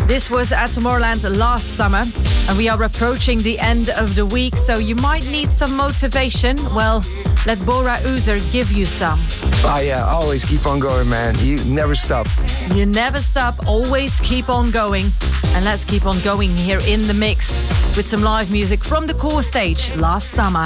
This was at Tomorrowland last summer, and we are approaching the end of the week, so you might need some motivation. Well, let Bora Uzer give you some. Oh yeah, always keep on going, man. You never stop. You never stop, always keep on going. And let's keep on going here in the mix with some live music from the Core stage last summer.